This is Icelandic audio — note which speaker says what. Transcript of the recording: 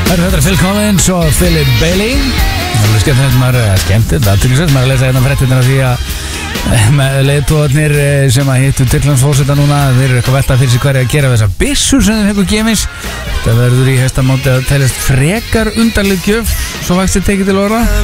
Speaker 1: Þetta er Phil Collins og Philip Bailey. Það er skemmtilegt, maður að lesa hérna fréttirnar af því að með leiðtogarnir sem að hittu Tyrklandsforseta núna, þeir eru eitthvað veltað fyrir sig hverja að gera við þessar byssur sem þeir fengu gefins. Það verður í hæsta móti að teljast frekar undarleg gjöf, svo vægst þið tekið til orða.